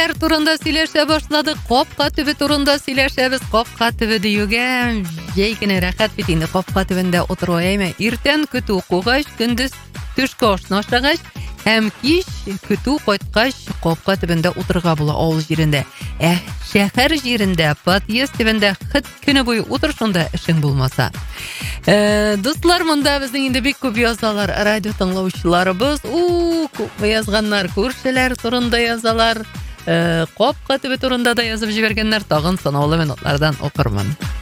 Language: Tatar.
Күршеләр турында сөйләшә башладык. Капка төбе турында сөйләшәбез. Капка төбе диюгә җәй генә рәхәт бит инде. Капка төбендә утыру әйме. Иртән көтү кугач, көндез төшкә ашны ашагач, һәм кич көтү кайткач капка төбендә утырга була авыл җирендә. Шәһәр җирендә, подъезд төбендә хит көне буе утыр, шунда эшең булмаса. Дуслар, монда безнең инде бик күп язалар, радио тыңлаучыларыбыз. Күп язганнар, күршеләр турында язалар. Капка төбе турында да язып җибәргәннәр, тагын санаулы минутлардан укырмын.